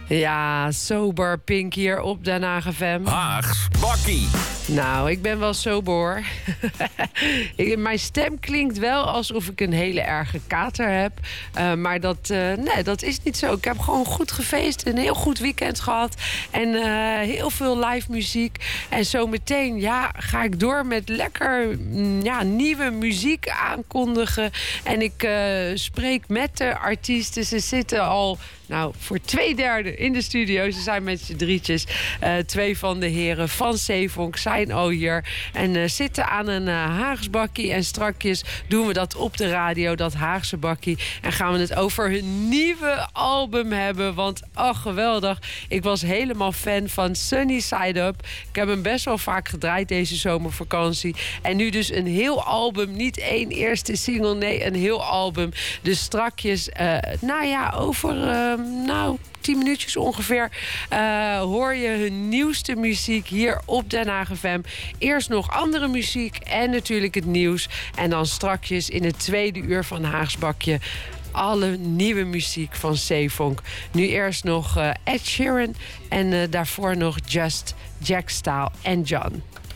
Ja, sober Pink hier op Den Haag FM. Haags bakkie. Nou, ik ben wel sober hoor. Mijn stem klinkt wel alsof ik een hele erge kater heb. Maar dat is niet zo. Ik heb gewoon goed gefeest, een heel goed weekend gehad. En heel veel live muziek. En zometeen ga ik door met lekker nieuwe muziek aankondigen. En ik spreek met de artiesten. Ze zitten al voor 2/3 in de studio. Ze zijn met z'n drietjes. 2 van de heren van Zeevonk zijn al hier. En zitten aan een Haags bakkie. En strakjes doen we dat op de radio, dat Haagse bakkie. En gaan we het over hun nieuwe album hebben. Want geweldig. Ik was helemaal fan van Sunny Side Up. Ik heb hem best wel vaak gedraaid deze zomervakantie. En nu dus een heel album. Niet één eerste single, nee, een heel album. Dus strakjes, over 10 minuutjes ongeveer hoor je hun nieuwste muziek hier op Den Haag FM. Eerst nog andere muziek en natuurlijk het nieuws. En dan strakjes in het tweede uur van Haags bakje alle nieuwe muziek van Zeevonk. Nu eerst nog Ed Sheeran en daarvoor nog Just, Jack Staal en John.